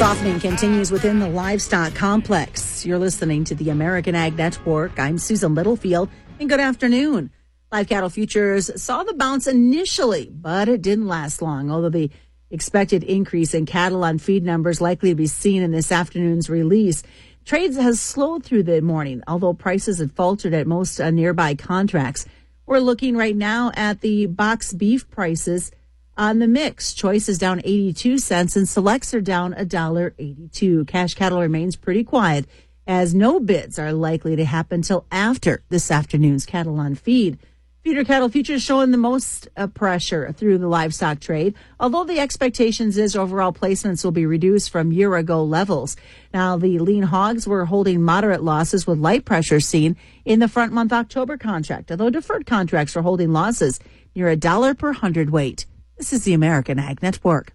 Softening continues within the livestock complex. You're listening to the American Ag Network. I'm Susan Littlefield, and good afternoon. Live cattle futures saw the bounce initially, but it didn't last long, although the expected increase in cattle on feed numbers likely to be seen in this afternoon's release. Trades has slowed through the morning, although prices had faltered at most nearby contracts. We're looking right now at the box beef prices. On the mix, choice is down 82 cents and selects are down $1.82. Cash cattle remains pretty quiet as no bids are likely to happen till after this afternoon's cattle on feed. Feeder cattle futures showing the most pressure through the livestock trade, although the expectations is overall placements will be reduced from year-ago levels. Now, the lean hogs were holding moderate losses with light pressure seen in the front month October contract, although deferred contracts are holding losses near $1 per hundredweight. This is the American Ag Network.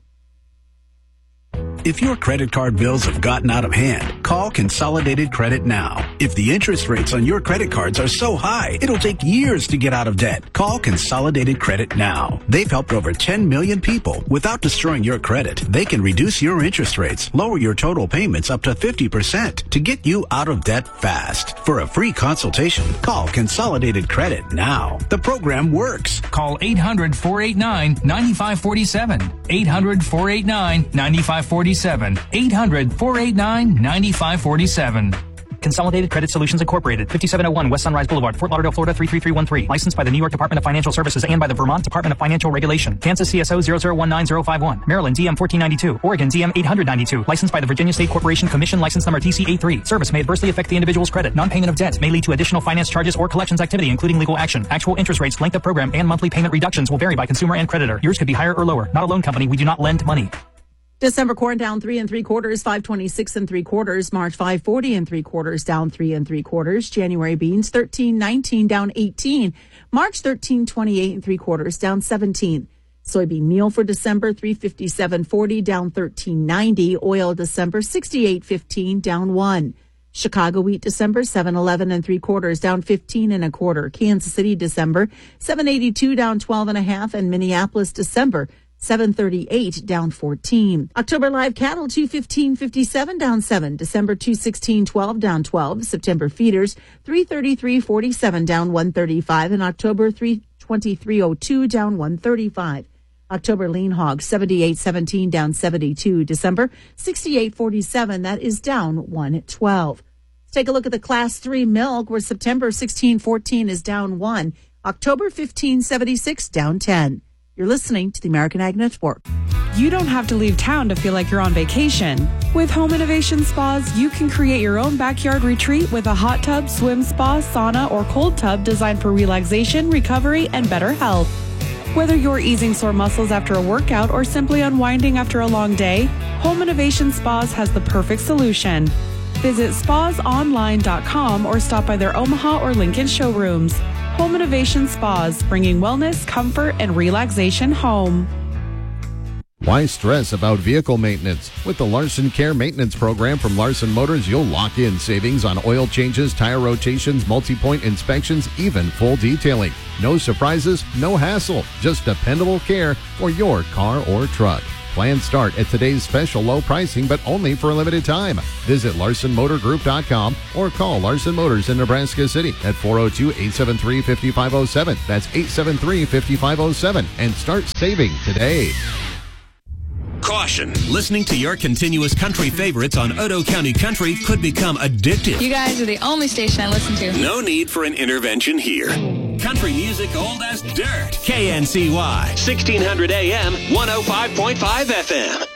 If your credit card bills have gotten out of hand, call Consolidated Credit now. If the interest rates on your credit cards are so high, it'll take years to get out of debt. Call Consolidated Credit now. They've helped over 10 million people. Without destroying your credit, they can reduce your interest rates, lower your total payments up to 50% to get you out of debt fast. For a free consultation, call Consolidated Credit now. The program works. Call 800-489-9547. 800-489-9547. 800-489-9547. Consolidated Credit Solutions Incorporated, 5701 West Sunrise Boulevard, Fort Lauderdale, Florida 33313. Licensed by the New York Department of Financial Services and by the Vermont Department of Financial Regulation. Kansas CSO 0019051. Maryland DM 1492. Oregon DM 892. Licensed by the Virginia State Corporation Commission, license number TC83. Service may adversely affect the individual's credit. Non-payment of debt may lead to additional finance charges or collections activity, including legal action. Actual interest rates, length of program, and monthly payment reductions will vary by consumer and creditor. Yours could be higher or lower. Not a loan company. We do not lend money. December corn down 3 3/4, 526 3/4. March 540 3/4, down 3 3/4. January beans 13.19, down 18. March 13.28 3/4, down 17. Soybean meal for December 357.40, down 13.90. Oil December 68.15, down 1. Chicago wheat December 7.11 3/4, down 15 1/4. Kansas City December 7.82, down 12 1/2, and Minneapolis December 7.38, down 14. October live cattle 215.57, down 7. December 216.12, down 12. September feeders 333.47, down 135, and October 323.02, down 135. October lean hog 78.17, down 72. December 68.47, that is down 112. Let's take a look at the Class 3 milk, where September 16.14 is down 1. October 15.76, down 10. You're listening to the American Ag Network. You don't have to leave town to feel like you're on vacation. With Home Innovation Spas, you can create your own backyard retreat with a hot tub, swim spa, sauna, or cold tub designed for relaxation, recovery, and better health. Whether you're easing sore muscles after a workout or simply unwinding after a long day, Home Innovation Spas has the perfect solution. Visit spasonline.com or stop by their Omaha or Lincoln showrooms. Home Innovation Spas, bringing wellness, comfort, and relaxation home. Why stress about vehicle maintenance? With the Larson Care Maintenance Program from Larson Motors, you'll lock in savings on oil changes, tire rotations, multi-point inspections, even full detailing. No surprises, no hassle, just dependable care for your car or truck. Plans start at today's special low pricing, but only for a limited time. Visit LarsonMotorGroup.com or call Larson Motors in Nebraska City at 402-873-5507. That's 873-5507, and start saving today. Caution. Listening to your continuous country favorites on Otoe County Country could become addictive. You guys are the only station I listen to. No need for an intervention here. Country music old as dirt. KNCY, 1600 AM, 105.5 FM.